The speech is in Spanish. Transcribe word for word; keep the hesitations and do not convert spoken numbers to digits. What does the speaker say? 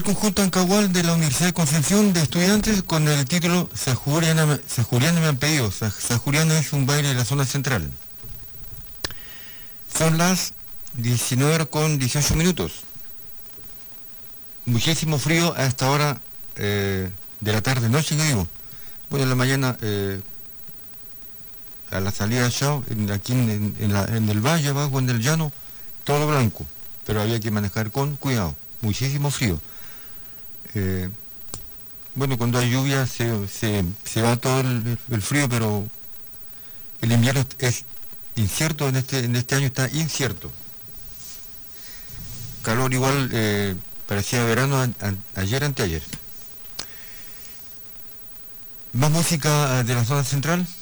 Conjunto Ancahual de la Universidad de Concepción de estudiantes con el título San Juliana, San Juliana me han pedido. San, San Juliana es un baile de la zona central. Son las diecinueve horas con dieciocho minutos. Muchísimo frío a esta hora eh, de la tarde, noche que digo. Bueno, en la mañana eh, a la salida de Chao, en, aquí en, en, la, en el valle abajo, en el llano, todo blanco, pero había que manejar con cuidado, muchísimo frío. Eh, bueno, cuando hay lluvia se, se, se va todo el, el frío, pero el invierno es incierto, en este, en este año está incierto. Calor igual, eh, parecía verano a, a, ayer, anteayer. Más música de la zona central.